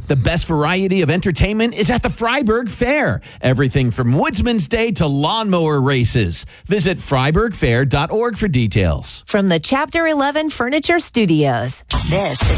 The best variety of entertainment is at the Freiburg Fair. Everything from Woodsman's Day to lawnmower races. Visit freiburgfair.org for details. From the Chapter 11 Furniture Studios, this is